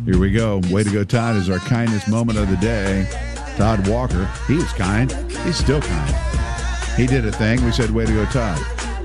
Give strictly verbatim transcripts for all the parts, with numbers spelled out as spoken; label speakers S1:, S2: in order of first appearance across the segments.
S1: Here we go. Way to go, Todd, is our kindness moment of the day. Todd Walker, he was kind. He's still kind. He did a thing. We said, way to go, Todd.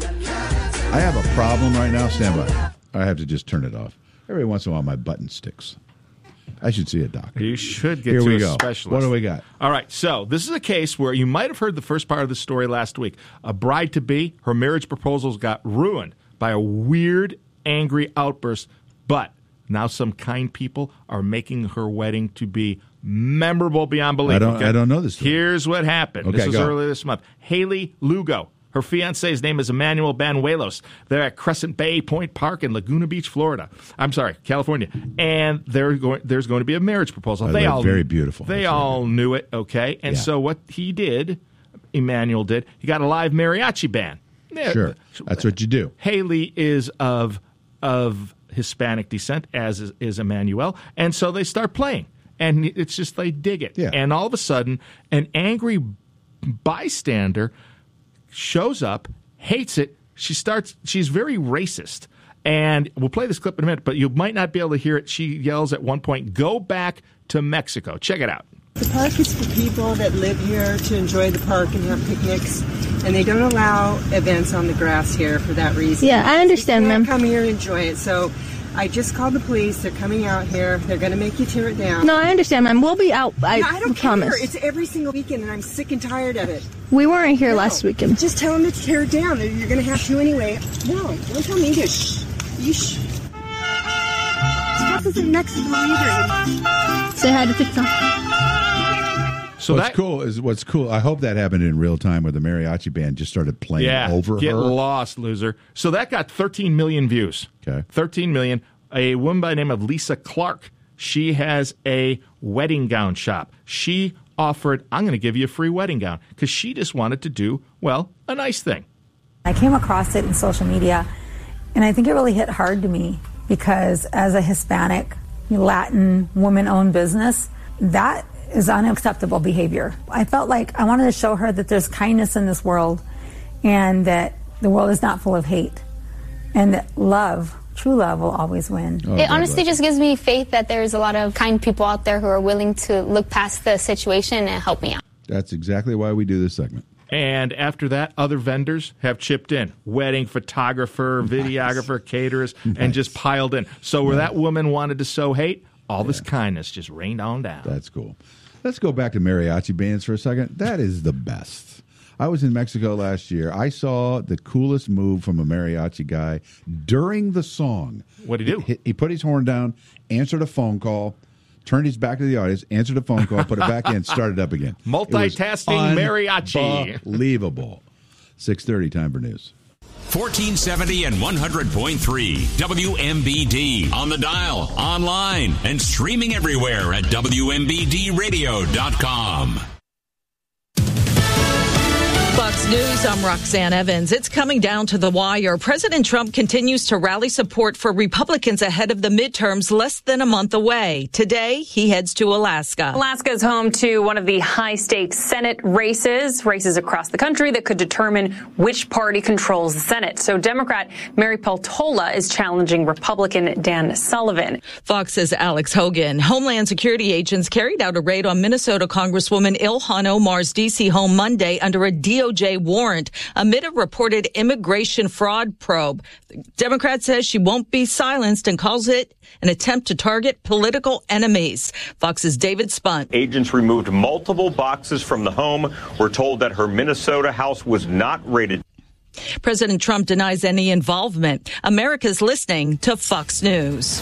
S1: I have a problem right now. Stand by. I have to just turn it off. Every once in a while, my button sticks. I should see a doctor.
S2: You should get
S1: Here
S2: to
S1: we
S2: a
S1: go.
S2: specialist.
S1: What do we got?
S2: All right, so this is a case where you might have heard the first part of the story last week. A bride-to-be, her marriage proposals got ruined by a weird, angry outburst, but now some kind people are making her wedding to be memorable beyond belief.
S1: I don't,
S2: okay?
S1: I don't know this story.
S2: Here's what happened.
S1: Okay,
S2: this was
S1: go.
S2: earlier this month. Haley Lugo. Her fiance's name is Emmanuel Banuelos. They're at Crescent Bay Point Park in Laguna Beach, Florida. I'm sorry, California. And they're going, there's going to be a marriage proposal.
S1: Oh,
S2: they all
S1: very beautiful.
S2: They
S1: That's
S2: all
S1: very
S2: knew it, okay? And
S1: Yeah.
S2: so what he did, Emmanuel did, he got a live mariachi band. Yeah,
S1: Sure. That's what you do.
S2: Haley is of of Hispanic descent, as is, is Emmanuel, and so they start playing. And it's just they dig it.
S1: Yeah.
S2: And all of a sudden, an angry bystander shows up, hates it. She starts. She's very racist. And we'll play this clip in a minute, but you might not be able to hear it. She yells at one point, "Go back to Mexico." Check it out.
S3: The park is for people that live here to enjoy the park and have picnics, and they don't allow events on the grass here for that reason.
S4: Yeah, I understand,
S3: you can't
S4: ma'am.
S3: come here and enjoy it. So I just called the police. They're coming out here. They're going to make you tear it down.
S4: No, I understand, ma'am. We'll be out. I,
S3: No, I don't
S4: promise.
S3: care. It's every single weekend, and I'm sick and tired of it.
S4: We weren't here
S3: No,
S4: last weekend.
S3: Just tell them to tear it down. You're going to have to anyway. No, don't tell me to shh. You shh. Stuff is in Mexico either.
S4: Say hi to TikTok.
S2: So
S1: what's
S2: that,
S1: cool is what's cool. I hope that happened in real time, where the mariachi band just started playing
S2: yeah,
S1: over
S2: get
S1: her.
S2: lost, loser. So that got thirteen million views.
S1: Okay.
S2: thirteen million. A woman by the name of Lisa Clark. She has a wedding gown shop. She offered, I'm going to give you a free wedding gown, because she just wanted to do, well, a nice thing.
S5: I came across it in social media, and I think it really hit hard to me, because as a Hispanic, Latin, woman-owned business, that is unacceptable behavior. I felt like I wanted to show her that there's kindness in this world, and that the world is not full of hate, and that love, true love, will always win.
S1: Oh,
S6: It
S1: God
S6: honestly
S1: bless
S6: just gives me faith that there's a lot of kind people out there who are willing to look past the situation and help me out.
S1: you. That's exactly why we do this segment.
S2: And after that, other vendors have chipped in. Wedding photographer, videographer, caterers, and just piled in. So where that woman wanted to sow hate, all this kindness just rained on down.
S1: That's cool. Let's go back to mariachi bands for a second. That is the best. I was in Mexico last year. I saw the coolest move from a mariachi guy during the song.
S2: What'd he do?
S1: He, he put his horn down, answered a phone call, turned his back to the audience, answered a phone call, put it back in, started up again.
S2: Multitasking mariachi.
S1: Unbelievable. six thirty, time for news.
S7: fourteen seventy and one hundred point three W M B D. On the dial, online, and streaming everywhere at W M B D radio dot com.
S8: Fox News, I'm Roxanne Evans. It's coming down to the wire. President Trump continues to rally support for Republicans ahead of the midterms less than a month away. Today, he heads to Alaska.
S9: Alaska is home to one of the high-stakes Senate races, races across the country that could determine which party controls the Senate. So Democrat Mary Peltola is challenging Republican Dan Sullivan.
S8: Fox's Alex Hogan. Homeland Security agents carried out a raid on Minnesota Congresswoman Ilhan Omar's D C home Monday under a D O J warrant amid a reported immigration fraud probe. The Democrat says she won't be silenced and calls it an attempt to target political enemies. Fox's David Spunt.
S10: Agents removed multiple boxes from the home. We're told that her Minnesota house was not raided.
S8: President Trump denies any involvement. America's listening to Fox News.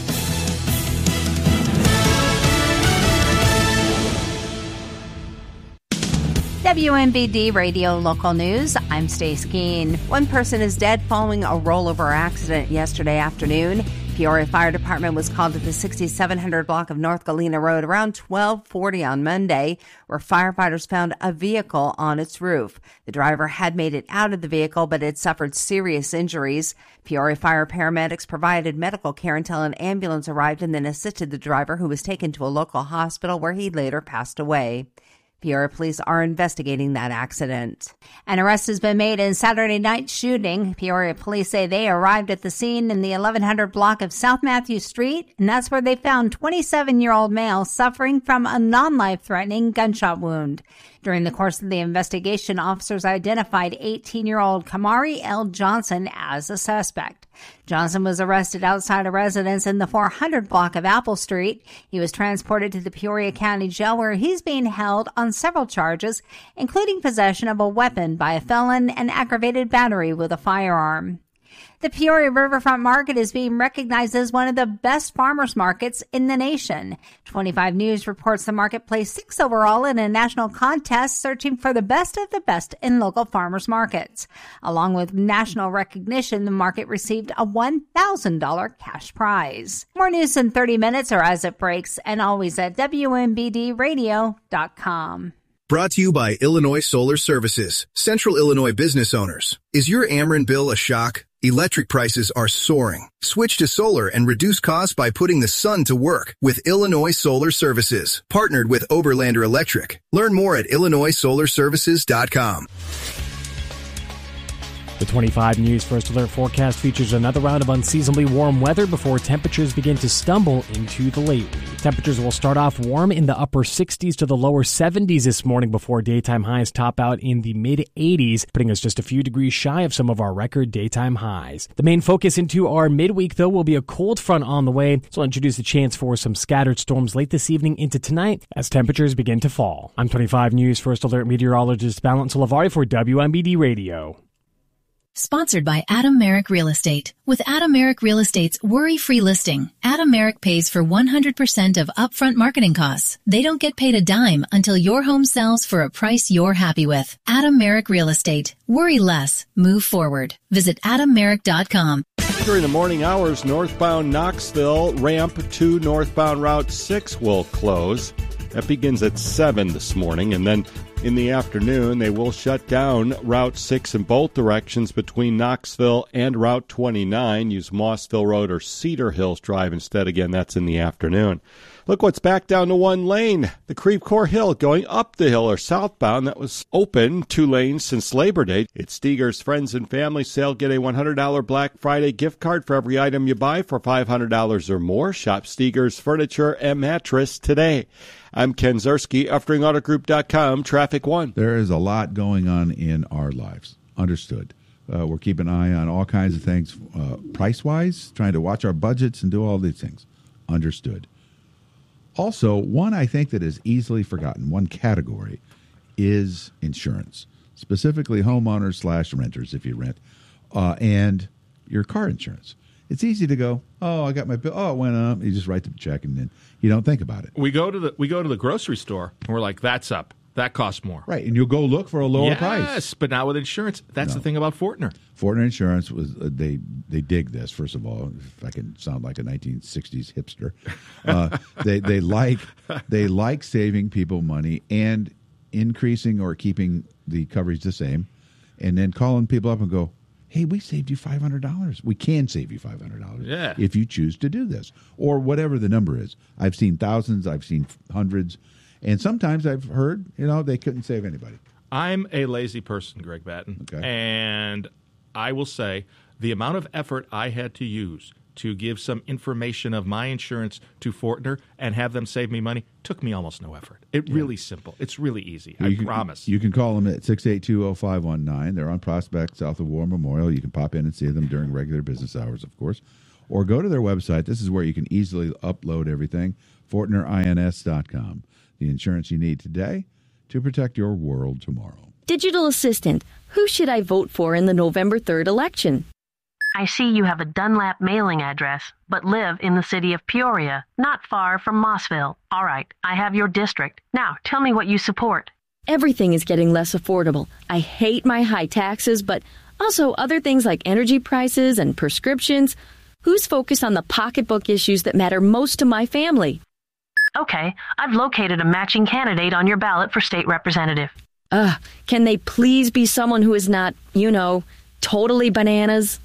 S11: W M B D Radio Local News. I'm Stace Keene. One person is dead following a rollover accident yesterday afternoon. Peoria Fire Department was called to the sixty-seven hundred block of North Galena Road around twelve forty on Monday, where firefighters found a vehicle on its roof. The driver had made it out of the vehicle, but had suffered serious injuries. Peoria Fire paramedics provided medical care until an ambulance arrived and then assisted the driver, who was taken to a local hospital where he later passed away. Peoria police are investigating that accident. An arrest has been made in Saturday night shooting. Peoria police say they arrived at the scene in the eleven hundred block of South Matthew Street, and that's where they found twenty-seven-year-old male suffering from a non-life-threatening gunshot wound. During the course of the investigation, officers identified eighteen-year-old Kamari L. Johnson as a suspect. Johnson was arrested outside a residence in the four hundred block of Apple Street. He was transported to the Peoria County Jail, where he's being held on several charges, including possession of a weapon by a felon and aggravated battery with a firearm. The Peoria Riverfront Market is being recognized as one of the best farmers markets in the nation. twenty-five News reports the market placed sixth overall in a national contest searching for the best of the best in local farmers markets. Along with national recognition, the market received a one thousand dollars cash prize. More news in thirty minutes or as it breaks, and always at W M B D radio dot com.
S12: Brought to you by Illinois Solar Services, Central Illinois business owners. Is your Ameren bill a shock? Electric prices are soaring. Switch to solar and reduce costs by putting the sun to work with Illinois Solar Services, partnered with Oberlander Electric. Learn more at illinois solar services dot com.
S13: The twenty-five News First Alert forecast features another round of unseasonably warm weather before temperatures begin to stumble into the late week. Temperatures will start off warm in the upper sixties to the lower seventies this morning before daytime highs top out in the mid-eighties, putting us just a few degrees shy of some of our record daytime highs. The main focus into our midweek, though, will be a cold front on the way, so I'll introduce the chance for some scattered storms late this evening into tonight as temperatures begin to fall. I'm twenty-five News First Alert meteorologist Balance Lavari for W M B D Radio.
S14: Sponsored by Adam Merrick Real Estate. With Adam Merrick Real Estate's worry-free listing, Adam Merrick pays for one hundred percent of upfront marketing costs. They don't get paid a dime until your home sells for a price you're happy with. Adam Merrick Real Estate. Worry less. Move forward. Visit adam merrick dot com.
S15: During the morning hours, northbound Knoxville ramp to northbound Route six will close. That begins at seven this morning, and then in the afternoon, they will shut down Route six in both directions between Knoxville and Route twenty-nine. Use Mossville Road or Cedar Hills Drive instead. Again, that's in the afternoon. Look what's back down to one lane. The Creve Coeur Hill going up the hill or southbound. That was open two lanes since Labor Day. It's Steger's Friends and Family Sale. Get a one hundred dollars Black Friday gift card for every item you buy for five hundred dollars or more. Shop Steger's Furniture and Mattress today. I'm Ken Zerski, Uftring Auto Group dot com, Traffic One.
S1: There is a lot going on in our lives. Understood. Uh, we're keeping an eye on all kinds of things, uh, price-wise, trying to watch our budgets and do all these things. Understood. Also, one I think that is easily forgotten, one category, is insurance, specifically homeowners slash renters if you rent, uh, and your car insurance. It's easy to go, oh, I got my bill. Oh, it went up. You just write the check and then you don't think about it.
S2: We go to the we go to the grocery store and we're like, that's up. That costs more.
S1: Right, and you'll go look for a lower
S2: yes,
S1: price.
S2: Yes, but not with insurance. That's no. the thing about Fortner.
S1: Fortner Insurance, was uh, they they dig this, first of all, if I can sound like a nineteen sixties hipster. Uh, they they like they like saving people money and increasing or keeping the coverage the same, and then calling people up and go, hey, we saved you five hundred dollars. We can save you five hundred dollars
S2: yeah.
S1: if you choose to do this, or whatever the number is. I've seen thousands. I've seen hundreds. And sometimes I've heard, you know, they couldn't save anybody.
S2: I'm a lazy person, Greg Batten.
S1: Okay.
S2: And I will say the amount of effort I had to use to give some information of my insurance to Fortner and have them save me money took me almost no effort. It's yeah. really simple. It's really easy. You I
S1: can,
S2: promise.
S1: You can call them at six eight two, oh five one nine. They're on Prospect, south of War Memorial. You can pop in and see them during regular business hours, of course. Or go to their website. This is where you can easily upload everything, Fortner Ins dot com. The insurance you need today to protect your world tomorrow.
S16: Digital Assistant, who should I vote for in the November third election?
S17: I see you have a Dunlap mailing address, but live in the city of Peoria, not far from Mossville. All right, I have your district. Now, tell me what you support.
S16: Everything is getting less affordable. I hate my high taxes, but also other things like energy prices and prescriptions. Who's focused on the pocketbook issues that matter most to my family?
S17: Okay, I've located a matching candidate on your ballot for state representative.
S16: Ugh, can they please be someone who is not, you know, totally bananas?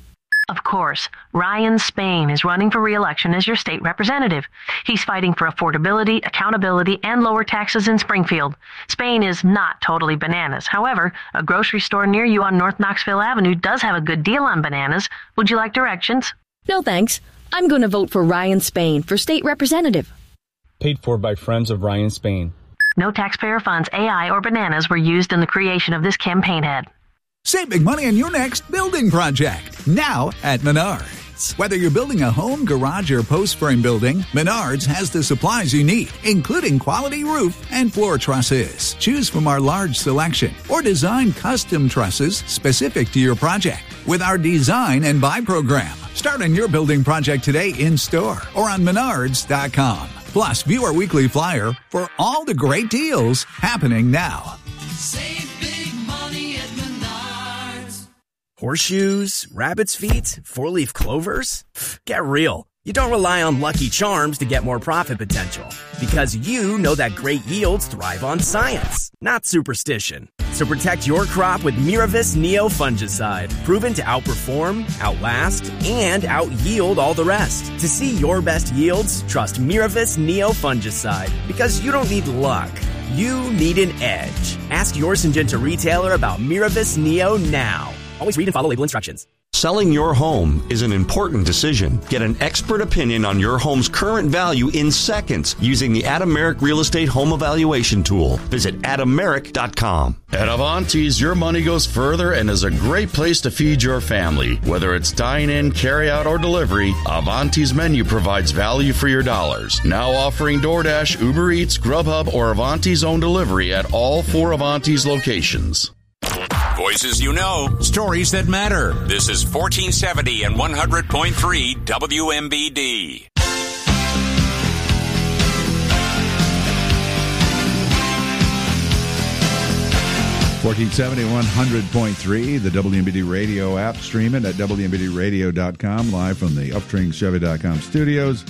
S17: Of course, Ryan Spain is running for re-election as your state representative. He's fighting for affordability, accountability, and lower taxes in Springfield. Spain is not totally bananas. However, a grocery store near you on North Knoxville Avenue does have a good deal on bananas. Would you like directions?
S16: No thanks. I'm going to vote for Ryan Spain for state representative.
S18: Paid for by Friends of Ryan Spain.
S17: No taxpayer funds, A I, or bananas were used in the creation of this campaign ad.
S19: Save big money on your next building project, now at Menards. Whether you're building a home, garage, or post-frame building, Menards has the supplies you need, including quality roof and floor trusses. Choose from our large selection or design custom trusses specific to your project with our Design and Buy program. Start on your building project today in-store or on menards dot com. Plus, view our weekly flyer for all the great deals happening now.
S20: Save big money at Menards. Horseshoes, rabbit's feet, four-leaf clovers? Get real. You don't rely on Lucky Charms to get more profit potential because you know that great yields thrive on science, not superstition. So protect your crop with Miravis Neo Fungicide, proven to outperform, outlast, and out-yield all the rest. To see your best yields, trust Miravis Neo Fungicide because you don't need luck. You need an edge. Ask your Syngenta retailer about Miravis Neo now. Always read and follow label instructions.
S21: Selling your home is an important decision. Get an expert opinion on your home's current value in seconds using the Adam Merrick Real Estate Home Evaluation Tool. Visit adam merrick dot com.
S22: At Avanti's, your money goes further and is a great place to feed your family. Whether it's dine-in, carry-out, or delivery, Avanti's menu provides value for your dollars. Now offering DoorDash, Uber Eats, Grubhub, or Avanti's own delivery at all four Avanti's locations.
S7: Voices you know, stories that matter. This is fourteen seventy and one hundred point three W M B D.
S1: fourteen seventy, one hundred point three, the W M B D radio app. Stream it at W M B D radio dot com, live from the upstream chevy dot com studios.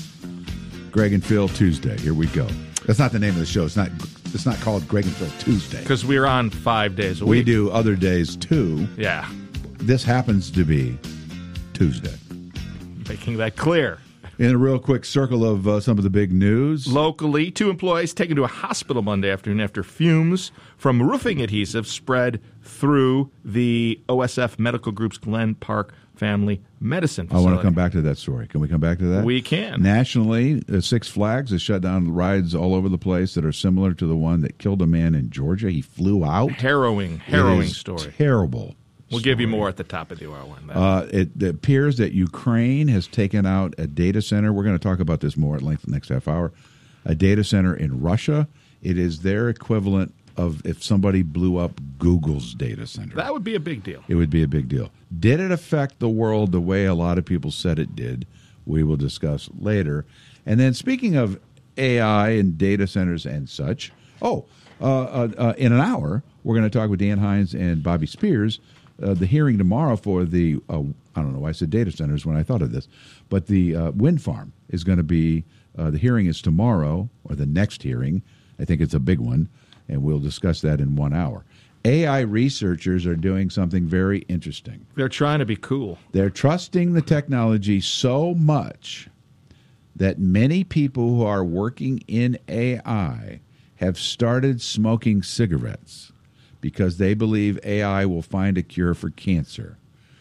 S1: Greg and Phil Tuesday. Here we go. That's not the name of the show. It's not It's not called Greg and Phil Tuesday.
S2: Because we're on five days a week.
S1: We do other days, too.
S2: Yeah.
S1: This happens to be Tuesday.
S2: Making that clear.
S1: In a real quick circle of uh, some of the big news.
S2: Locally, two employees taken to a hospital Monday afternoon after fumes from roofing adhesive spread through the O S F Medical Group's Glen Park Family Medicine facility.
S1: I want to come back to that story. Can we come back to that?
S2: We can.
S1: Nationally, uh, Six Flags has shut down rides all over the place that are similar to the one that killed a man in Georgia. He flew out.
S2: Harrowing, harrowing
S1: it is
S2: story.
S1: Terrible.
S2: We'll give you more at the top of the hour. One.
S1: Uh, it, it appears that Ukraine has taken out a data center. We're going to talk about this more at length the next half hour. A data center in Russia. It is their equivalent of if somebody blew up Google's data center.
S2: That would be a big deal.
S1: It would be a big deal. Did it affect the world the way a lot of people said it did? We will discuss later. And then speaking of A I and data centers and such, oh, uh, uh, uh, in an hour, we're going to talk with Dan Hines and Bobby Spears. Uh, the hearing tomorrow for the, uh, I don't know why I said data centers when I thought of this, but the uh, wind farm is going to be, uh, the hearing is tomorrow, or the next hearing. I think it's a big one, and we'll discuss that in one hour. A I researchers are doing something very interesting.
S2: They're trying to be cool.
S1: They're trusting the technology so much that many people who are working in A I have started smoking cigarettes because they believe A I will find a cure for cancer.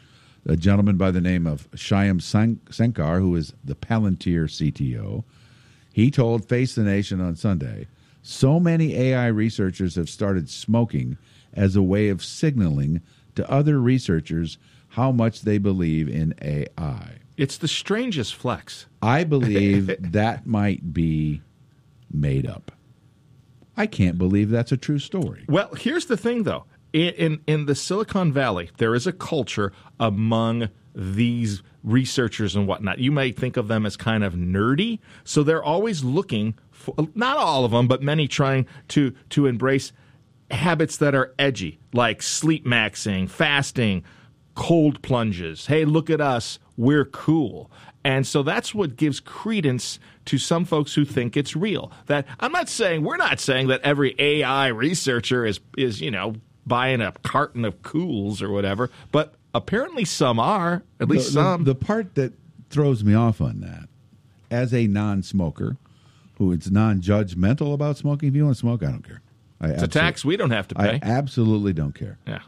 S1: A gentleman by the name of Shyam Sankar, who is the Palantir C T O, he told Face the Nation on Sunday, so many A I researchers have started smoking as a way of signaling to other researchers how much they believe in A I.
S2: It's the strangest flex.
S1: I believe that might be made up. I can't believe that's a true story.
S2: Well, here's the thing, though. In, in in the Silicon Valley, there is a culture among these researchers and whatnot. You may think of them as kind of nerdy, so they're always looking for, not all of them, but many trying to to embrace habits that are edgy, like sleep maxing, fasting, cold plunges. Hey, look at us, we're cool. And so that's what gives credence to some folks who think it's real. That I'm not saying, we're not saying that every A I researcher is, is, you know, buying a carton of Kools or whatever, but Apparently some are, at least
S1: the, the,
S2: some.
S1: The part that throws me off on that, as a non-smoker, who is non-judgmental about smoking, if you want to smoke, I don't care. I
S2: it's a tax we don't have to pay.
S1: I absolutely don't care.
S2: Yeah.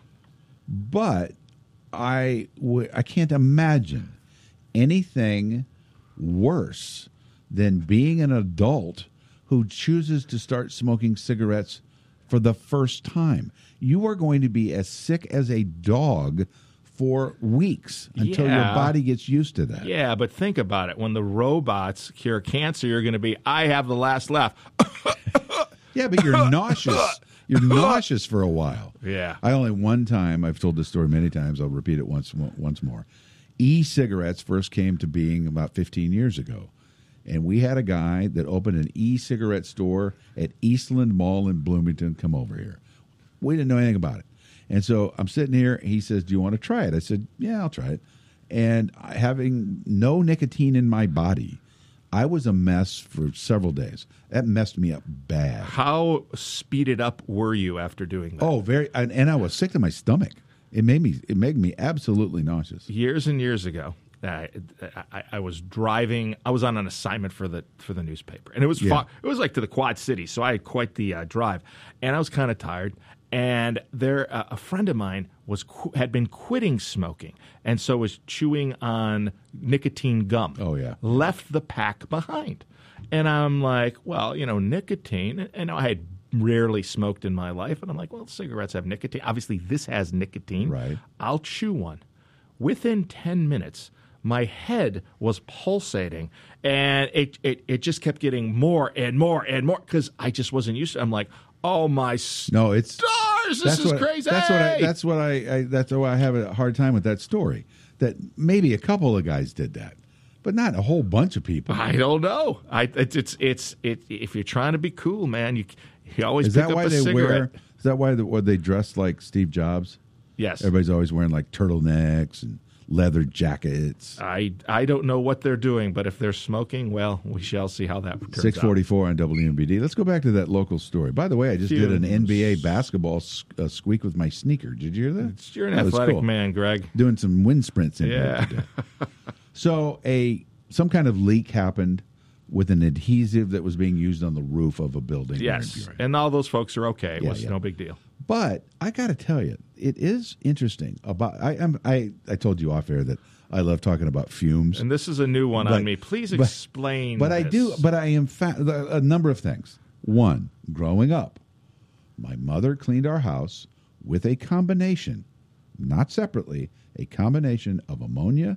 S1: But I, w- I can't imagine anything worse than being an adult who chooses to start smoking cigarettes for the first time. You are going to be as sick as a dog for weeks until
S2: Yeah.
S1: your body gets used to that.
S2: Yeah, but think about it. When the robots cure cancer, you're going to be, I have the last laugh.
S1: Yeah, but you're nauseous. You're nauseous for a while.
S2: Yeah.
S1: I only one time, I've told this story many times, I'll repeat it once once more. E-cigarettes first came to being about fifteen years ago. And we had a guy that opened an e-cigarette store at Eastland Mall in Bloomington come over here. We didn't know anything about it. And so I'm sitting here, he says, do you want to try it? I said, yeah, I'll try it. And having no nicotine in my body, I was a mess for several days. That messed me up bad.
S2: How speeded up were you after doing that?
S1: Oh, very, and, and I was sick to my stomach. It made me, it made me absolutely nauseous.
S2: Years and years ago, I, I, I was driving. I was on an assignment for the for the newspaper, and it was
S1: Yeah.
S2: far, it was like to the Quad Cities, so I had quite the uh, drive, and I was kind of tired. And there, uh, a friend of mine was qu- had been quitting smoking, and so was chewing on nicotine gum.
S1: Oh yeah,
S2: left the pack behind, and I'm like, well, you know, nicotine, and I had rarely smoked in my life, and I'm like, well, cigarettes have nicotine. Obviously, this has nicotine.
S1: Right.
S2: I'll chew one. Within ten minutes, my head was pulsating, and it, it, it just kept getting more and more and more because I just wasn't used to it. I'm like, oh, my
S1: No, it's
S2: stars, this
S1: that's
S2: is
S1: what,
S2: crazy.
S1: That's what I. That's what I, I. That's why I have a hard time with that story. That maybe a couple of guys did that, but not a whole bunch of people.
S2: I don't know. I it's it's, it's it, if you're trying to be cool, man, you you always
S1: Is
S2: pick
S1: that
S2: up
S1: why
S2: a
S1: they
S2: cigarette.
S1: wear? Is that why the, what they dress like Steve Jobs?
S2: Yes.
S1: Everybody's always wearing like turtlenecks and leather jackets.
S2: I I don't know what they're doing, but if they're smoking, well, we shall see how that turns
S1: Six
S2: out.
S1: forty-four on W M B D. Let's go back to that local story. By the way, I just did an N B A basketball s- uh, squeak with my sneaker. Did you hear that?
S2: You're an
S1: That was
S2: athletic
S1: cool.
S2: man, Greg.
S1: Doing some wind sprints in
S2: Yeah.
S1: here today. So a some kind of leak happened with an adhesive that was being used on the roof of a building. here in
S2: Yes,
S1: Peoria.
S2: and all those folks are okay. It
S1: Yeah,
S2: was
S1: yeah.
S2: no big deal.
S1: But I got to tell you, it is interesting about. I am. I I told you off air that I love talking about fumes.
S2: And this is a new one
S1: But-
S2: on me. Please
S1: but-
S2: explain.
S1: But I
S2: this.
S1: do. But I am fa- a number of things. One, growing up, my mother cleaned our house with a combination, not separately, a combination of ammonia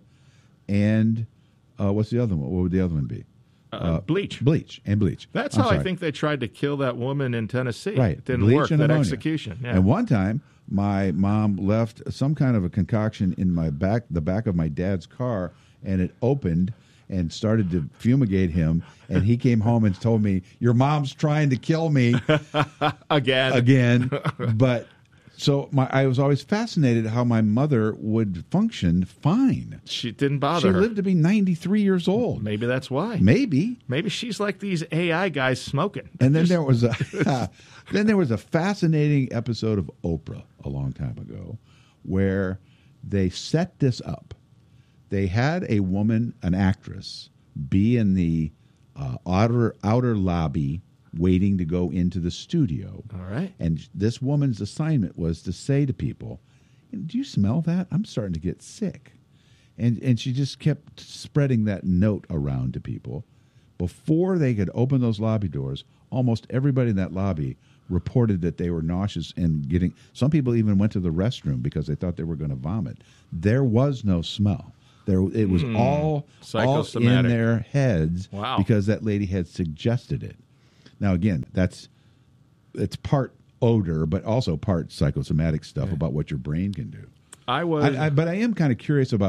S1: and uh, what's the other one? What would the other one be?
S2: Uh, bleach.
S1: Bleach and bleach.
S2: That's
S1: I'm
S2: how I
S1: sorry.
S2: think they tried to kill that woman in Tennessee.
S1: Right.
S2: It didn't
S1: Bleach
S2: work,
S1: and
S2: that
S1: ammonia.
S2: execution. Yeah.
S1: And one time, my mom left some kind of a concoction in my back, the back of my dad's car, and it opened and started to fumigate him. And he came home and told me, "Your mom's trying to kill me
S2: again."
S1: Again, but so my I was always fascinated how my mother would function fine.
S2: She didn't bother
S1: She
S2: her.
S1: lived to be ninety-three years old.
S2: Maybe that's why.
S1: Maybe.
S2: Maybe she's like these A I guys smoking.
S1: And then there was a then there was a fascinating episode of Oprah a long time ago where they set this up. They had a woman, an actress, be in the uh, outer outer lobby waiting to go into the studio.
S2: All right.
S1: And this woman's assignment was to say to people, "Do you smell that? I'm starting to get sick." And and she just kept spreading that note around to people. Before they could open those lobby doors, almost everybody in that lobby reported that they were nauseous and getting. Some people even went to the restroom because they thought they were going to vomit. There was no smell. There, it was
S2: Hmm.
S1: all all in
S2: Psychosomatic.
S1: their heads
S2: Wow.
S1: because that lady had suggested it. Now, again, that's it's part odor, but also part psychosomatic stuff about what your brain can do.
S2: I was,
S1: I, I, but I am kind of curious about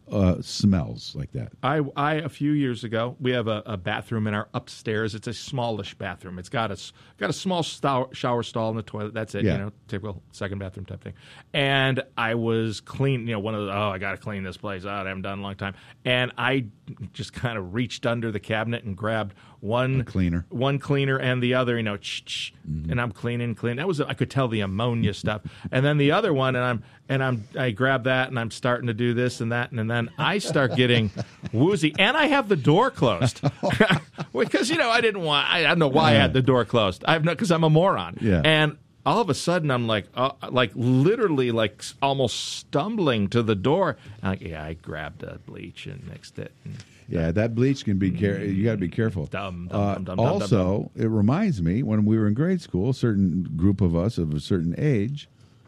S1: uh, smells like that?
S2: I, I a few years ago, we have a, a bathroom in our upstairs. It's a smallish bathroom. It's got a got a small stow- shower stall in the toilet. That's it.
S1: Yeah.
S2: You know, typical second bathroom type thing. And I was clean. You know, one of the oh, I got to clean this place out. I haven't done it in a long time. And I just kind of reached under the cabinet and grabbed one
S1: A cleaner,
S2: one cleaner, and the other. You know, ch-ch, mm-hmm. and I'm cleaning, cleaning. That was I could tell the ammonia stuff. And then the other one, and I'm and I'm I grab that, and I'm starting to do this and that, and, and then I start getting woozy, and I have the door closed because you know I didn't want. I, I don't know why I had the door closed. I've no because I'm a moron.
S1: Yeah.
S2: And all of a sudden I'm like, uh, like literally, like almost stumbling to the door. And like, yeah, I grabbed the bleach and mixed it. And,
S1: yeah, that bleach can be. Care- you got to be careful.
S2: Dumb, dumb,
S1: uh,
S2: dumb, dumb, dumb,
S1: also,
S2: dumb,
S1: it reminds me when we were in grade school, a certain group of us of a certain age.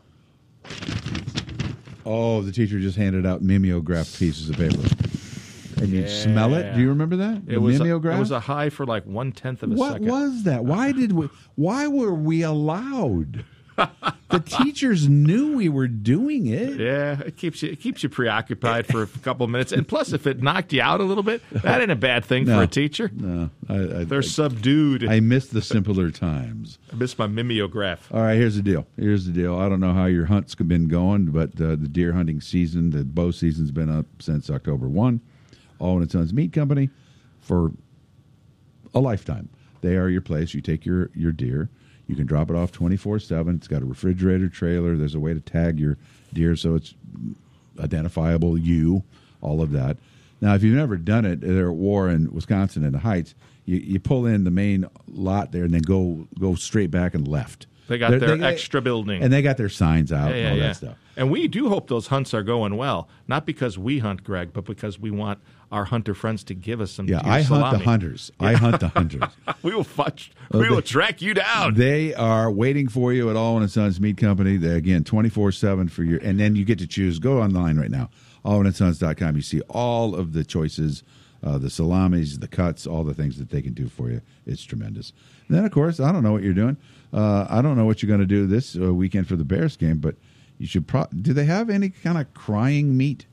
S1: Oh, the teacher just handed out mimeographed pieces of paper. And you'd smell it. Do you remember that? The
S2: It was, a,
S1: mimeograph?
S2: it was a high for like one tenth of a
S1: What
S2: second.
S1: was that? Why did we? Why were we allowed? The teachers knew we were doing it.
S2: Yeah, it keeps you it keeps you preoccupied for a couple of minutes, and plus, if it knocked you out a little bit, that ain't a bad thing
S1: No,
S2: for a teacher.
S1: No, I, I,
S2: They're
S1: I,
S2: subdued.
S1: I miss the simpler times.
S2: I miss my mimeograph.
S1: All right, here's the deal. Here's the deal. I don't know how your hunts have been going, but uh, the deer hunting season, the bow season's been up since October first. Alwyn and Sons Meat Company for a lifetime. They are your place. You take your, your deer. You can drop it off twenty-four seven. It's got a refrigerator trailer. There's a way to tag your deer so it's identifiable, you, all of that. Now, if you've never done it, they're at War in Wisconsin in the Heights, you, you pull in the main lot there and then go go straight back and left.
S2: They got
S1: They're,
S2: their
S1: they,
S2: extra building.
S1: And they got their signs out
S2: Yeah, yeah,
S1: and all
S2: yeah.
S1: that stuff.
S2: And we do hope those hunts are going well, not because we hunt, Greg, but because we want our hunter friends to give us some
S1: Yeah,
S2: deer
S1: I hunt
S2: salami.
S1: the hunters. I hunt the hunters.
S2: we will fudge, we will track you down.
S1: They are waiting for you at Alwyn and Sons Meat Company. They, again, twenty-four seven for your, and then you get to choose. Go online right now, alwyn and sons dot com. You see all of the choices, uh, the salamis, the cuts, all the things that they can do for you. It's tremendous. And then, of course, I don't know what you're doing. Uh, I don't know what you're going to do this uh, weekend for the Bears game, but you should. Pro- do they have any kind of crying meat?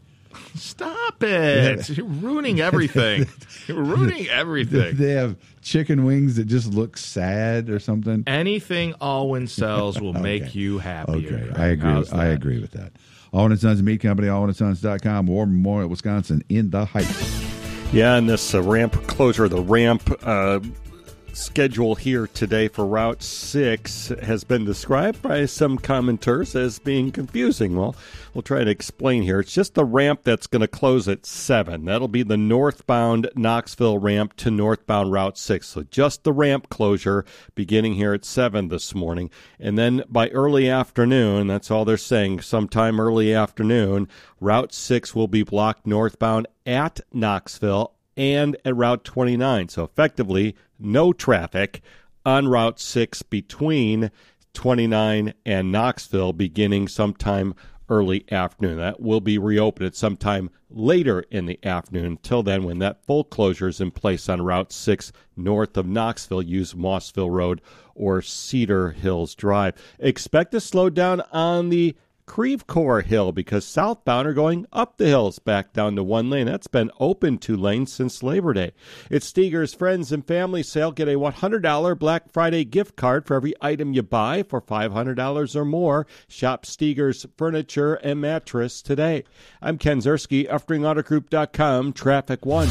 S2: Stop it! You're ruining everything. You're ruining everything.
S1: They have chicken wings that just look sad or something.
S2: Anything Alwyn sells will
S1: Okay.
S2: make you happier.
S1: Okay,
S2: Greg.
S1: I agree.
S2: How's
S1: I
S2: that?
S1: agree with that. Alwyn and Sons Meat Company, alwyn and sons dot com, War Memorial, Wisconsin, in the Heights.
S15: Yeah, and this uh, ramp closure, the ramp uh, schedule here today for Route six has been described by some commenters as being confusing. Well, we'll try to explain here. It's just the ramp that's going to close at seven. That'll be the northbound Knoxville ramp to northbound Route six. So just the ramp closure beginning here at seven this morning. And then by early afternoon, that's all they're saying, sometime early afternoon, Route six will be blocked northbound at Knoxville and at Route twenty-nine. So effectively, no traffic on Route six between twenty-nine and Knoxville beginning sometime early afternoon. That will be reopened at sometime later in the afternoon. Until then, when that full closure is in place on Route six north of Knoxville, use Mossville Road or Cedar Hills Drive. Expect to slow down on the Creve Coeur Hill because southbound are going up the hills back down to one lane. That's been open two lanes since Labor Day. It's Steger's Friends and Family Sale. Get a one hundred dollars Black Friday gift card for every item you buy for five hundred dollars or more. Shop Steger's Furniture and Mattress today. I'm Ken Zerski, Uftring Auto Group dot com, Traffic One.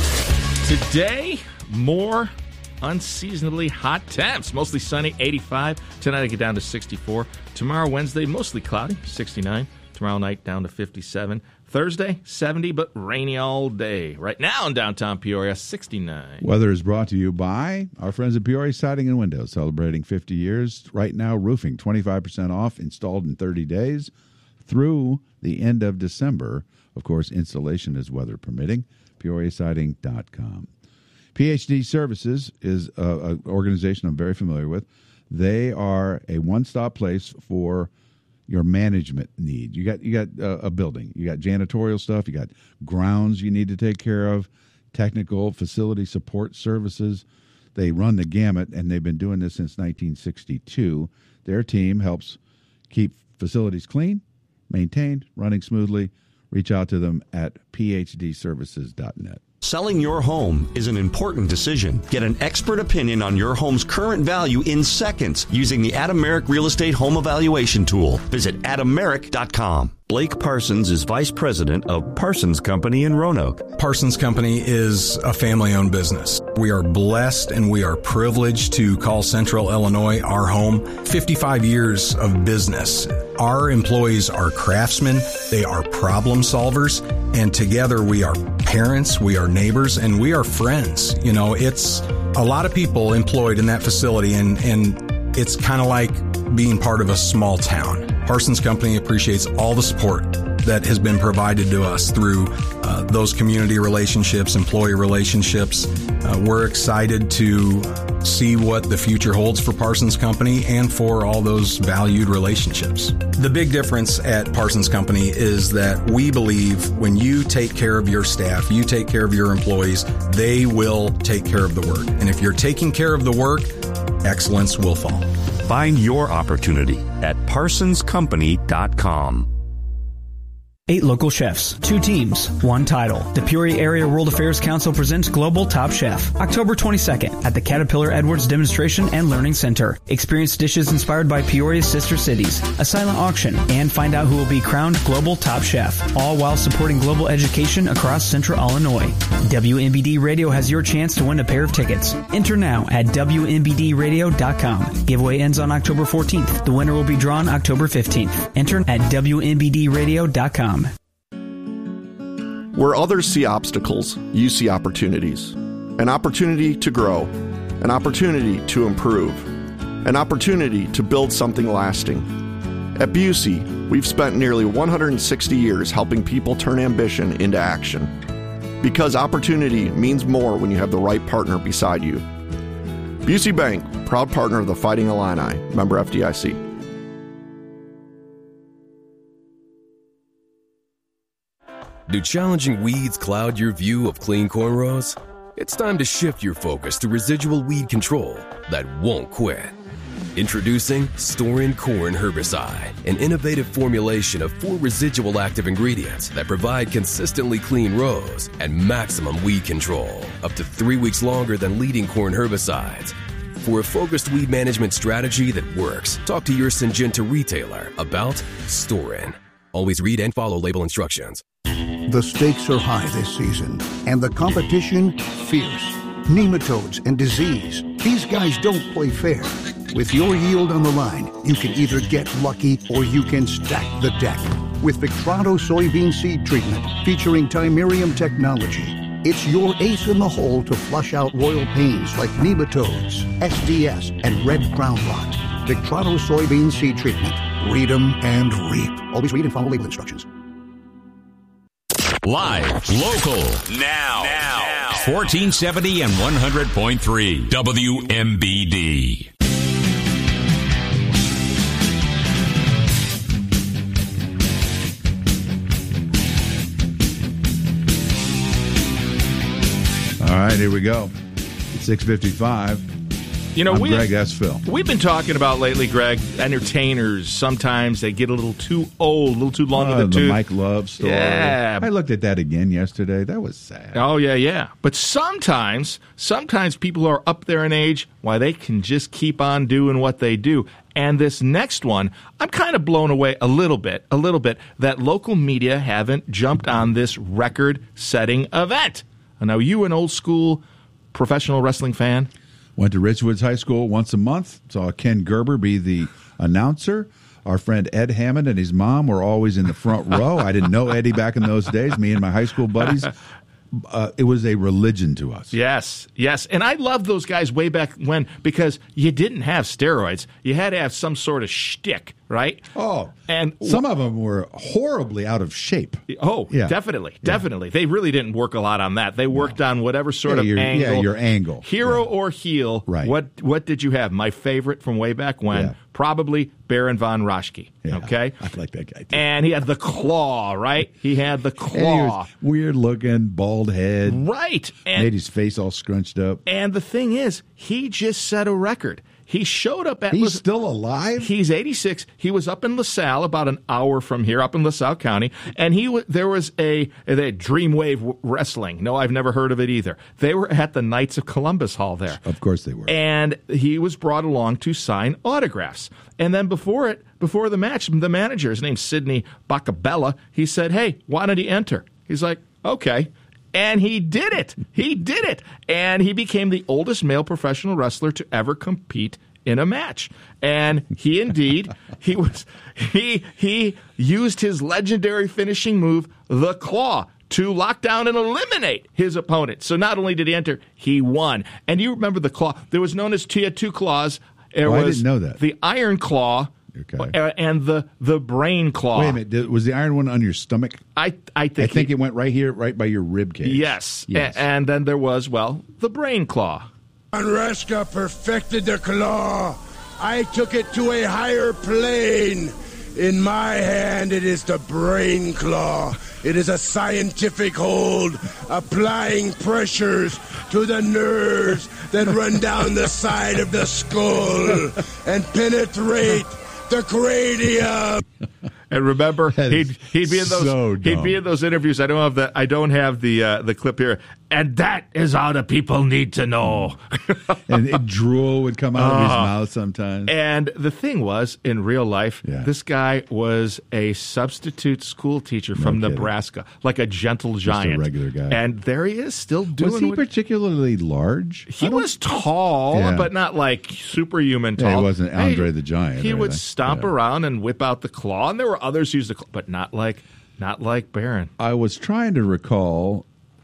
S2: Today, more unseasonably hot temps. Mostly sunny, eighty-five. Tonight I get down to sixty-four. Tomorrow, Wednesday, mostly cloudy, sixty-nine. Tomorrow night down to fifty-seven. Thursday, seventy, but rainy all day. Right now in downtown Peoria, sixty-nine.
S1: Weather is brought to you by our friends at Peoria Siding and Windows, celebrating fifty years. Right now, roofing, twenty-five percent off, installed in thirty days through the end of December. Of course, installation is weather permitting. Peoria Siding dot com. P H D Services is an organization I'm very familiar with. They are a one-stop place for your management need. You got you got a, a building, you got janitorial stuff, you got grounds you need to take care of, technical facility support services. They run the gamut, and they've been doing this since nineteen sixty-two. Their team helps keep facilities clean, maintained, running smoothly, reach out to them at p h d services dot net.
S21: Selling your home is an important decision. Get an expert opinion on your home's current value in seconds using the Adam Merrick Real Estate Home Evaluation Tool. Visit adam merrick dot com.
S3: Blake Parsons is Vice President of Parsons Company in Roanoke.
S4: Parsons Company is a family-owned business. We are blessed and we are privileged to call Central Illinois our home. fifty-five years of business. Our employees are craftsmen, they are problem solvers, and together we are parents, we are neighbors, and we are friends. You know, it's a lot of people employed in that facility, and, and it's kind of like being part of a small town. Parsons Company appreciates all the support that has been provided to us through uh, those community relationships, employee relationships. Uh, we're excited to see what the future holds for Parsons Company and for all those valued relationships. The big difference at Parsons Company is that we believe when you take care of your staff, you take care of your employees, they will take care of the work. And if you're taking care of the work, excellence will follow.
S3: Find your opportunity at parsons company dot com.
S23: Eight local chefs, two teams, one title. The Peoria Area World Affairs Council presents Global Top Chef, October twenty-second at the Caterpillar Edwards Demonstration and Learning Center. Experience dishes inspired by Peoria's sister cities, a silent auction, and find out who will be crowned Global Top Chef, all while supporting global education across Central Illinois. W M B D Radio has your chance to win a pair of tickets. Enter now at w m b d radio dot com. Giveaway ends on October fourteenth. The winner will be drawn October fifteenth. Enter at w m b d radio dot com.
S24: Where others see obstacles, you see opportunities. An opportunity to grow, an opportunity to improve, an opportunity to build something lasting. At Busey, we've spent nearly one hundred sixty years helping people turn ambition into action. Because opportunity means more when you have the right partner beside you. Busey Bank, proud partner of the Fighting Illini, member F D I C.
S25: Do challenging weeds cloud your view of clean cornrows? It's time to shift your focus to residual weed control that won't quit. Introducing Storin Corn Herbicide, an innovative formulation of four residual active ingredients that provide consistently clean rows and maximum weed control, up to three weeks longer than leading corn herbicides. For a focused weed management strategy that works, talk to your Syngenta retailer about Storin. Always read and follow label instructions.
S26: The stakes are high this season, and the competition fierce. Nematodes and disease. These guys don't play fair. With your yield on the line, you can either get lucky or you can stack the deck. With Victrado soybean seed treatment featuring Timerium technology, it's your ace in the hole to flush out royal pains like nematodes, S D S, and red crown rot. Victrado soybean seed treatment. Read 'em and reap. Always read and follow label instructions.
S7: Live, local, now, now. fourteen seventy and one hundred point three W M B D.
S1: All right, here we go. six fifty-five.
S2: You know,
S1: I'm
S2: we,
S1: Greg, that's Phil.
S2: We've been talking about lately, Greg, entertainers, sometimes they get a little too old, a little too long
S1: uh,
S2: in the,
S1: the
S2: tooth.
S1: Mike Love story.
S2: Yeah.
S1: I looked at that again yesterday. That was sad.
S2: Oh, yeah, yeah. But sometimes, sometimes people are up there in age, why they can just keep on doing what they do. And this next one, I'm kind of blown away a little bit, a little bit, that local media haven't jumped on this record-setting event. Now, you an old school professional wrestling fan?
S1: Went to Ridgewoods High School once a month. Saw Ken Gerber be the announcer. Our friend Ed Hammond and his mom were always in the front row. I didn't know Eddie back in those days, me and my high school buddies. Uh, it was a religion to us.
S2: Yes, yes. And I loved those guys way back when because you didn't have steroids. You had to have some sort of shtick, right?
S1: Oh,
S2: and
S1: some of them were horribly out of shape.
S2: Oh,
S1: yeah.
S2: definitely, definitely. Yeah. They really didn't work a lot on that. They worked no. on whatever sort
S1: yeah,
S2: of
S1: your,
S2: angle.
S1: Yeah, your angle.
S2: Hero
S1: yeah.
S2: or heel.
S1: Right.
S2: What What did you have? My favorite from way back when, yeah. probably Baron von Raschke.
S1: Yeah,
S2: okay?
S1: I like that guy, too.
S2: And he had the claw, right? He had the claw.
S1: Weird looking, bald head.
S2: Right. And,
S1: made his face all scrunched up.
S2: And the thing is, he just set a record. He showed up at...
S1: He's still alive?
S2: He's eighty-six. He was up in LaSalle, about an hour from here, up in LaSalle County, and he w- there was a, a Dreamwave Wrestling. No, I've never heard of it either. They were at the Knights of Columbus Hall there.
S1: Of course they were.
S2: And he was brought along to sign autographs. And then before it, before the match, the manager, his name's Sidney Bacabella, he said, hey, why don't he enter? He's like, okay. And he did it. He did it. And he became the oldest male professional wrestler to ever compete in a match. And he indeed, he was he he used his legendary finishing move, the Claw, to lock down and eliminate his opponent. So not only did he enter, he won. And you remember the Claw. There was known as he had two claws. There
S1: oh,
S2: was
S1: I didn't know that.
S2: The Iron Claw okay. and the, the Brain Claw.
S1: Wait a minute. Was the iron one on your stomach?
S2: I I think,
S1: I think
S2: he,
S1: it went right here, right by your rib cage.
S2: Yes.
S1: yes.
S2: A- and then there was, well, the Brain Claw.
S5: Rashka perfected the claw. I took it to a higher plane. In my hand, it is the Brain Claw. It is a scientific hold, applying pressures to the nerves that run down the side of the skull and penetrate the cranium.
S2: And remember, he'd he'd be in those
S1: so
S2: he'd be in those interviews. I don't have the I don't have the uh, the clip here. And that is all the people need to know.
S1: And it, drool would come out uh, of his mouth sometimes.
S2: And the thing was, in real life,
S1: yeah.
S2: this guy was a substitute school teacher
S1: no
S2: from
S1: kidding.
S2: Nebraska, like a gentle giant,
S1: just a regular guy.
S2: And there he is, still doing.
S1: Was he
S2: what,
S1: particularly large?
S2: He was tall,
S1: yeah.
S2: but not like superhuman tall.
S1: Yeah, he wasn't Andre
S2: hey,
S1: the Giant.
S2: He would
S1: anything.
S2: stomp
S1: yeah.
S2: around and whip out the claw, and there were others who used the claw, but not like not like Baron.
S1: I was trying to recall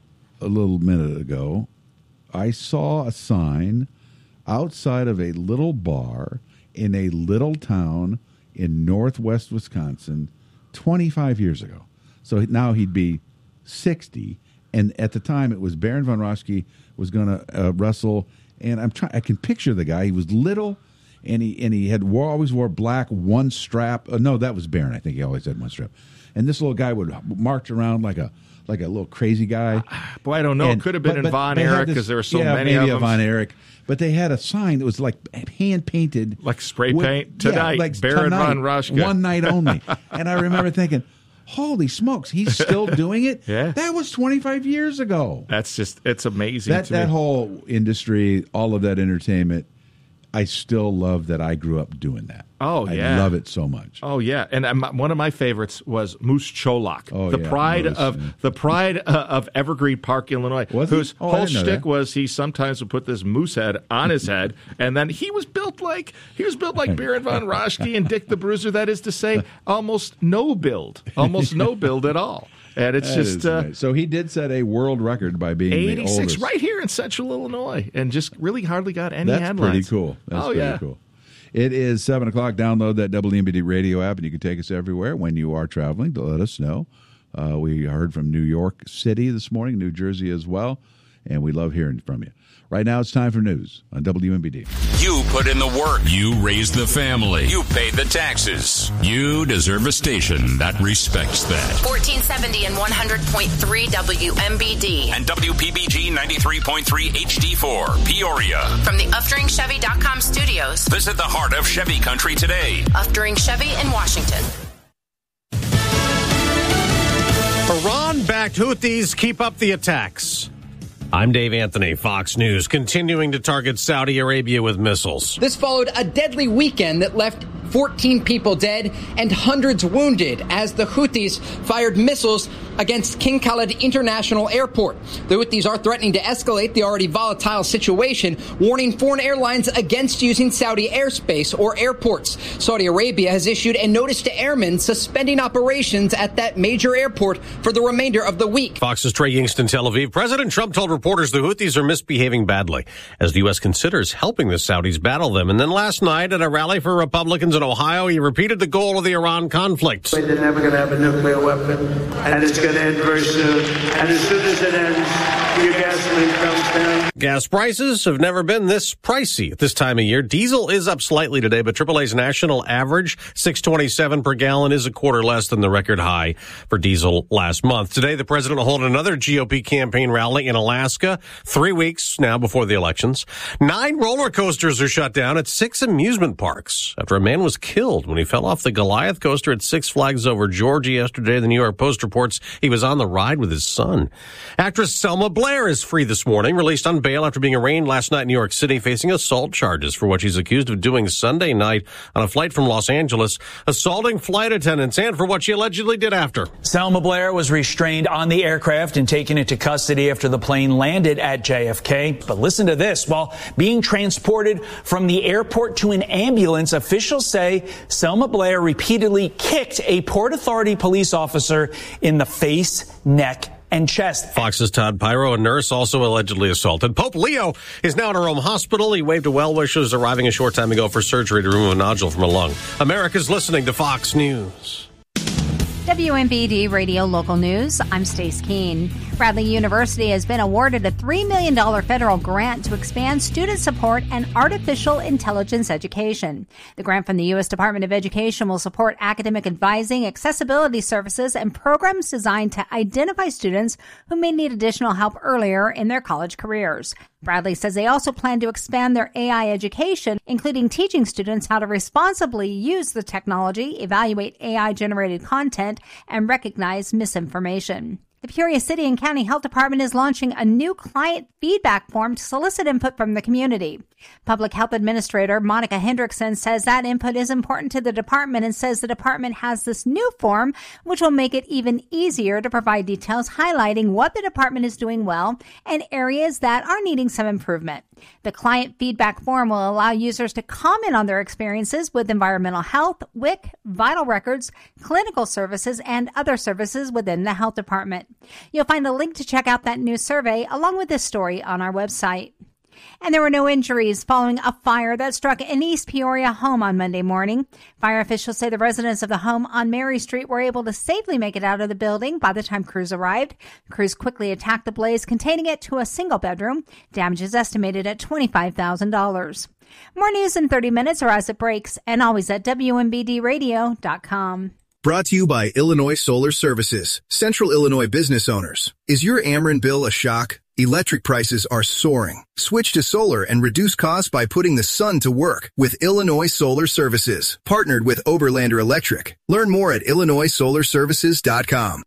S1: a little minute ago. I saw a sign outside of a little bar in a little town in northwest Wisconsin twenty-five years ago. So now he'd be sixty, and at the time it was Baron von Raschke was going to uh, wrestle, and I'm trying. I can picture the guy. He was little, and he and he had wore, always wore black, one strap. Uh, no, that was Baron. I think he always had one strap. And this little guy would march around like a like a little crazy guy.
S2: Boy, I don't know.
S1: And,
S2: it could have been
S1: but,
S2: in
S1: but
S2: Von Erich because there were so
S1: yeah,
S2: many
S1: maybe
S2: of
S1: a
S2: them.
S1: Von Erich. But they had a sign that was like hand painted,
S2: like spray
S1: with,
S2: paint tonight.
S1: Yeah, like
S2: Baron
S1: tonight,
S2: von Raschke,
S1: one night only. And I remember thinking, "Holy smokes, he's still doing it!"
S2: Yeah,
S1: that was twenty-five years ago.
S2: That's just it's amazing.
S1: That
S2: to
S1: that
S2: me.
S1: whole industry, all of that entertainment. I still love that I grew up doing that.
S2: Oh,
S1: I
S2: yeah.
S1: love it so much.
S2: Oh, yeah. And um, one of my favorites was Moose Cholak,
S1: oh,
S2: the
S1: yeah,
S2: pride
S1: Moose,
S2: of
S1: yeah.
S2: the pride uh, of Evergreen Park, Illinois,
S1: was
S2: whose
S1: oh,
S2: whole shtick was he sometimes would put this moose head on his head, and then he was built like he was built like Baron von Raschke and Dick the Bruiser. That is to say, almost no build, almost no build at all. And it's
S1: That
S2: just
S1: is
S2: uh,
S1: amazing. So he did set a world record by being the
S2: eighty-six
S1: oldest.
S2: right here in Central Illinois, and just really hardly got any
S1: That's
S2: headlines.
S1: pretty cool. That's
S2: oh
S1: pretty
S2: yeah.
S1: cool. It is seven o'clock. Download that W M B D radio app, and you can take us everywhere when you are traveling to let us know. Uh, we heard from New York City this morning, New Jersey as well, and we love hearing from you. Right now, it's time for news on W M B D.
S7: You put in the work. You raised the family. You paid the taxes. You deserve a station that respects that.
S6: fourteen seventy and one hundred point three W M B D.
S7: And W P B G ninety-three point three H D four, Peoria.
S6: From the Uftring Chevy dot com studios.
S7: Visit the heart of Chevy country today.
S6: Uftring Chevy in Washington.
S8: Iran-backed Houthis keep up the attacks. I'm Dave Anthony, Fox News, continuing to target Saudi Arabia with missiles.
S9: This followed a deadly weekend that left fourteen people dead and hundreds wounded as the Houthis fired missiles against King Khalid International Airport. The Houthis are threatening to escalate the already volatile situation, warning foreign airlines against using Saudi airspace or airports. Saudi Arabia has issued a notice to airmen suspending operations at that major airport for the remainder of the week.
S8: Fox's Trey Yingst, Tel Aviv. President Trump told reporters the Houthis are misbehaving badly as the U S considers helping the Saudis battle them. And then last night at a rally for Republicans in Ohio, he repeated the goal of the Iran conflict.
S10: They're never going to have a nuclear weapon, and it's going to end very soon. And as soon as it ends, your gasoline comes down.
S8: Gas prices have never been this pricey at this time of year. Diesel is up slightly today, but triple A's national average, six twenty-seven per gallon, is a quarter less than the record high for diesel last month. Today, the president will hold another G O P campaign rally in Alaska, three weeks now before the elections. Nine roller coasters are shut down at six amusement parks after a man was killed when he fell off the Goliath coaster at Six Flags Over Georgia yesterday. The New York Post reports he was on the ride with his son. Actress Selma Blair is free this morning, released on bail after being arraigned last night in New York City, facing assault charges for what she's accused of doing Sunday night on a flight from Los Angeles, assaulting flight attendants, and for what she allegedly did after.
S11: Selma Blair was restrained on the aircraft and taken into custody after the plane landed at J F K. But listen to this. While being transported from the airport to an ambulance, officials say Selma Blair repeatedly kicked a Port Authority police officer in the face, neck, and chest.
S8: Fox's Todd Pyro, a nurse, also allegedly assaulted. Pope Leo is now in a Rome hospital. He waved to well-wishers arriving a short time ago for surgery to remove a nodule from a lung. America's listening to Fox News.
S12: W M B D Radio Local News, I'm Stace Keene. Bradley University has been awarded a three million dollars federal grant to expand student support and artificial intelligence education. The grant from the U S Department of Education will support academic advising, accessibility services, and programs designed to identify students who may need additional help earlier in their college careers. Bradley says they also plan to expand their A I education, including teaching students how to responsibly use the technology, evaluate A I-generated content, and recognize misinformation. The Peoria City and County Health Department is launching a new client feedback form to solicit input from the community. Public Health Administrator Monica Hendrickson says that input is important to the department and says the department has this new form, which will make it even easier to provide details highlighting what the department is doing well and areas that are needing some improvement. The client feedback form will allow users to comment on their experiences with environmental health, W I C, vital records, clinical services, and other services within the health department. You'll find a link to check out that new survey along with this story on our website. And there were no injuries following a fire that struck an East Peoria home on Monday morning. Fire officials say the residents of the home on Mary Street were able to safely make it out of the building by the time crews arrived. Crews quickly attacked the blaze, containing it to a single bedroom. Damage is estimated at twenty-five thousand dollars. More news in thirty minutes or as it breaks, and always at W M B D radio dot com.
S13: Brought to you by Illinois Solar Services, Central Illinois business owners. Is your Ameren bill a shock? Electric prices are soaring. Switch to solar and reduce costs by putting the sun to work with Illinois Solar Services, partnered with Oberlander Electric. Learn more at illinois solar services dot com.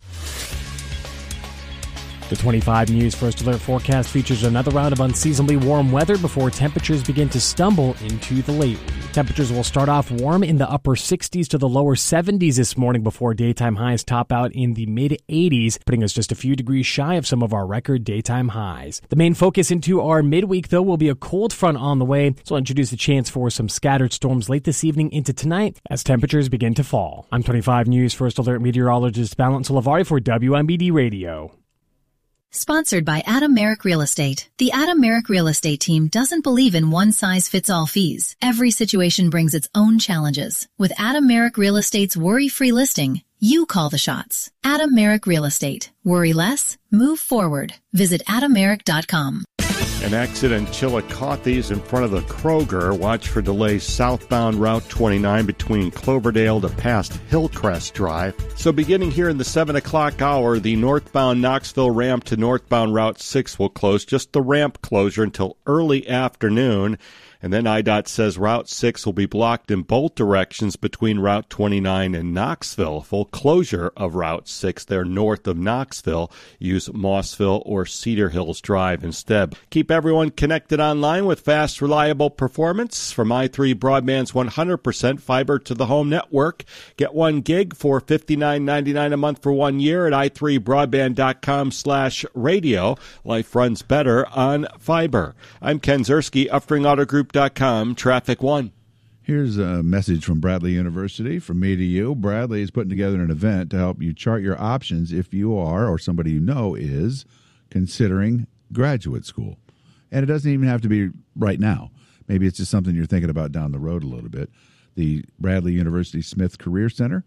S14: The twenty-five News First Alert forecast features another round of unseasonably warm weather before temperatures begin to stumble into the late week. Temperatures will start off warm in the upper sixties to the lower seventies this morning before daytime highs top out in the mid eighties, putting us just a few degrees shy of some of our record daytime highs. The main focus into our midweek, though, will be a cold front on the way, so I'll introduce the chance for some scattered storms late this evening into tonight as temperatures begin to fall. I'm twenty-five News First Alert meteorologist Valence Lavari for W M B D Radio.
S16: Sponsored by Adam Merrick Real Estate. The Adam Merrick Real Estate team doesn't believe in one-size-fits-all fees. Every situation brings its own challenges. With Adam Merrick Real Estate's worry-free listing, you call the shots. Adam Merrick Real Estate. Worry less, move forward. Visit adam merrick dot com.
S15: An accident in Chillicothe is in front of the Kroger. Watch for delays southbound Route twenty-nine between Cloverdale to past Hillcrest Drive. So beginning here in the seven o'clock hour, the northbound Knoxville ramp to northbound Route six will close. Just the ramp closure until early afternoon. And then I DOT says Route six will be blocked in both directions between Route twenty-nine and Knoxville. Full closure of Route six there north of Knoxville. Use Mossville or Cedar Hills Drive instead. Keep everyone connected online with fast, reliable performance from i three Broadband's one hundred percent fiber to the home network. Get one gig for fifty-nine ninety-nine a month for one year at i three broadband dot com slash radio. Life runs better on fiber. I'm Ken Zerski, Uftring Auto Group. Dot com, Traffic One.
S1: Here's a message from Bradley University from me to you. Bradley is putting together an event to help you chart your options if you are, or somebody you know is, considering graduate school. And it doesn't even have to be right now. Maybe it's just something you're thinking about down the road a little bit. The Bradley University Smith Career Center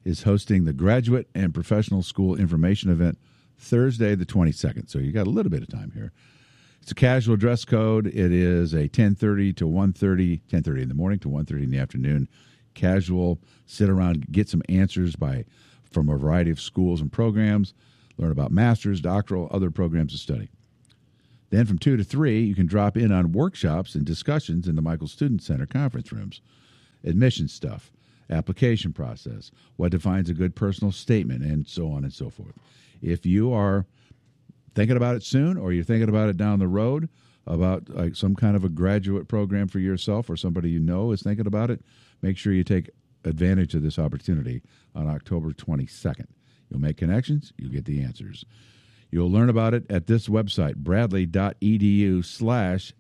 S1: is hosting the Graduate and Professional School Information Event Thursday the twenty-second. So you got a little bit of time here. It's a casual dress code. It is a ten thirty to one thirty, ten thirty in the morning to one thirty in the afternoon. Casual, sit around, get some answers by from a variety of schools and programs, learn about master's, doctoral, other programs of study. Then from two to three, you can drop in on workshops and discussions in the Michael Student Center conference rooms. Admission stuff, application process, what defines a good personal statement, and so on and so forth. If you are thinking about it soon, or you're thinking about it down the road, about like some kind of a graduate program for yourself, or somebody you know is thinking about it, make sure you take advantage of this opportunity on October twenty-second. You'll make connections, you'll get the answers. You'll learn about it at this website, bradley.edu slash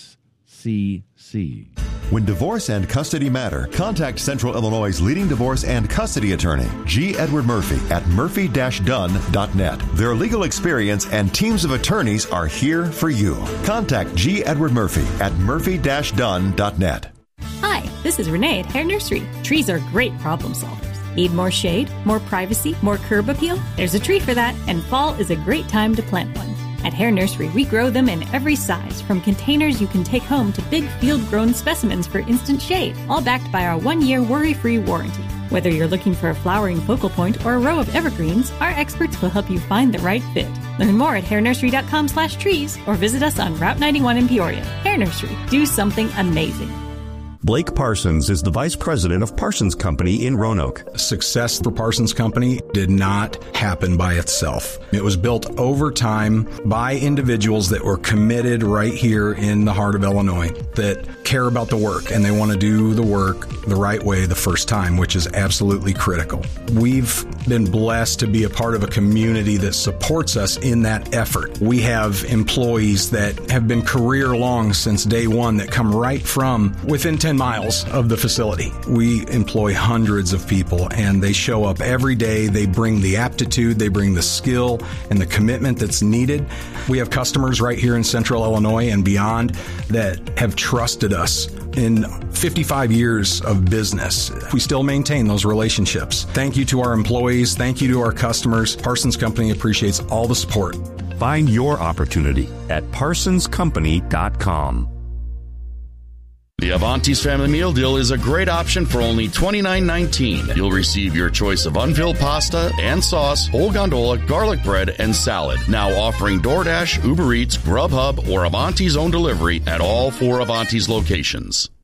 S1: SCC.
S17: When divorce and custody matter, contact Central Illinois' leading divorce and custody attorney, G. Edward Murphy, at murphy dash dunn dot net. Their legal experience and teams of attorneys are here for you. Contact G. Edward Murphy at murphy dash dunn dot net.
S18: Hi, this is Renee at Hair Nursery. Trees are great problem solvers. Need more shade, more privacy, more curb appeal? There's a tree for that, and fall is a great time to plant one. At Hair Nursery, we grow them in every size, from containers you can take home to big field-grown specimens for instant shade, all backed by our one-year worry-free warranty. Whether you're looking for a flowering focal point or a row of evergreens, our experts will help you find the right fit. Learn more at hair nursery dot com slash trees or visit us on Route ninety-one in Peoria. Hair Nursery, do something amazing.
S3: Blake Parsons is the vice president of Parsons Company in Roanoke.
S4: Success for Parsons Company did not happen by itself. It was built over time by individuals that were committed right here in the heart of Illinois, that care about the work and they want to do the work the right way the first time, which is absolutely critical. We've been blessed to be a part of a community that supports us in that effort. We have employees that have been career long since day one that come right from within ten miles of the facility. We employ hundreds of people and they show up every day. They bring the aptitude, they bring the skill and the commitment that's needed. We have customers right here in Central Illinois and beyond that have trusted us in fifty-five years of business. We still maintain those relationships. Thank you to our employees. Thank you to our customers. Parsons Company appreciates all the support.
S3: Find your opportunity at parsons company dot com.
S19: The Avanti's Family Meal Deal is a great option for only twenty-nine nineteen. You'll receive your choice of unfilled pasta and sauce, whole gondola, garlic bread, and salad. Now offering DoorDash, Uber Eats, Grubhub, or Avanti's own delivery at all four Avanti's locations.